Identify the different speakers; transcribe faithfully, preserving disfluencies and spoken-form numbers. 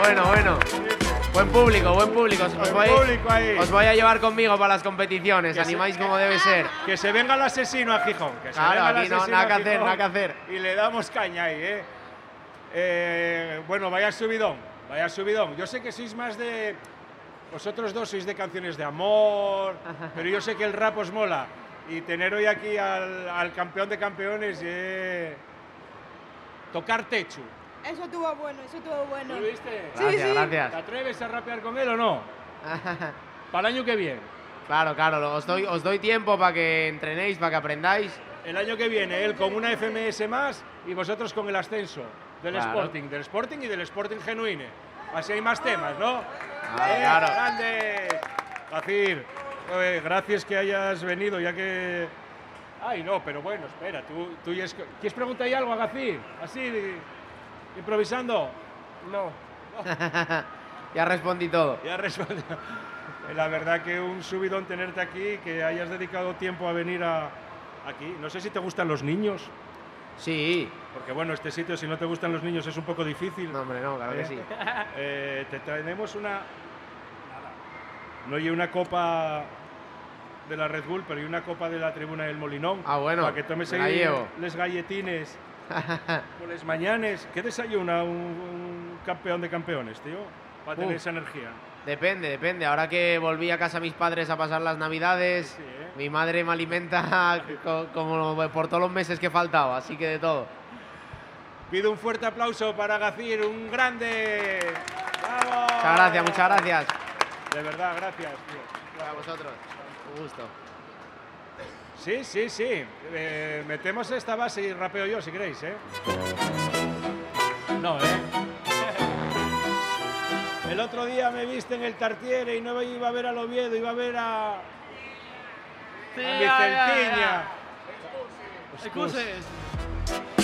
Speaker 1: bueno, bueno. Buen público, buen público. Os,
Speaker 2: Buen
Speaker 1: voy,
Speaker 2: público ahí.
Speaker 1: os voy a llevar conmigo para las competiciones.
Speaker 2: Que
Speaker 1: Animáis
Speaker 2: se-
Speaker 1: como debe ser.
Speaker 2: Que se venga el asesino a Gijón. Que se
Speaker 1: Claro,
Speaker 2: venga el
Speaker 1: aquí no,
Speaker 2: asesino
Speaker 1: nada
Speaker 2: a
Speaker 1: que hacer,
Speaker 2: Gijón
Speaker 1: nada que hacer.
Speaker 2: Y le damos caña ahí, ¿eh? Eh, bueno, vaya subidón, vaya subidón. Yo sé que sois más de... Vosotros dos sois de canciones de amor, pero yo sé que el rap os mola. Y tener hoy aquí al, al campeón de campeones, eh, tocar techo.
Speaker 3: Eso estuvo bueno, eso estuvo bueno.
Speaker 2: ¿Lo viste?
Speaker 3: Sí,
Speaker 1: Gracias,
Speaker 3: sí.
Speaker 1: gracias.
Speaker 2: ¿Te atreves a rapear con él o no? Para el año que viene.
Speaker 1: Claro, claro, os doy, os doy tiempo para que entrenéis, para que aprendáis.
Speaker 2: El año que viene, él con una F M S más y vosotros con el ascenso del
Speaker 1: Claro.
Speaker 2: Sporting, del Sporting y del Sporting Genuine. Así hay más temas, ¿no?
Speaker 1: Ah,
Speaker 2: ¡Eh,
Speaker 1: claro.
Speaker 2: ¡Grande! Gacir, eh, gracias que hayas venido, ya que... Ay, no, pero bueno, espera, tú, tú ya es... ¿Quieres preguntar algo a Gacir? Así, de- improvisando. No.
Speaker 1: Ya respondí todo.
Speaker 2: Ya respondió. La verdad que un subidón tenerte aquí, que hayas dedicado tiempo a venir a, aquí. No sé si te gustan los niños.
Speaker 1: Sí.
Speaker 2: Porque bueno, este sitio, si no te gustan los niños, es un poco difícil.
Speaker 1: No, hombre, no, claro que
Speaker 2: ¿Eh?
Speaker 1: sí.
Speaker 2: Eh, te traemos una... No hay una copa de la Red Bull, pero hay una copa de la Tribuna del Molinón.
Speaker 1: Ah, bueno,
Speaker 2: Para que tomes
Speaker 1: me la
Speaker 2: ahí
Speaker 1: llevo.
Speaker 2: les galletines por las mañanes. ¿Qué desayuna un, un campeón de campeones, tío? Para tener
Speaker 1: Uf.
Speaker 2: esa energía.
Speaker 1: Depende, depende. Ahora que volví a casa a mis padres a pasar las navidades,
Speaker 2: Sí, ¿eh?
Speaker 1: mi madre me alimenta co- como por todos los meses que he faltado, así que de todo.
Speaker 2: Pido un fuerte aplauso para Gacir, un grande. ¡Bravo!
Speaker 1: Muchas gracias, muchas gracias.
Speaker 2: De verdad, gracias, tío.
Speaker 1: A vosotros. Un gusto.
Speaker 2: Sí, sí, sí. Eh, metemos esta base y rapeo yo, si queréis, ¿eh? No, ¿eh? El otro día me viste en el Tartiere y no iba a ver al Oviedo, iba a ver a...
Speaker 4: Sí,
Speaker 2: a
Speaker 4: ya, ya,
Speaker 2: Vicentiña.
Speaker 4: ya. Excuses.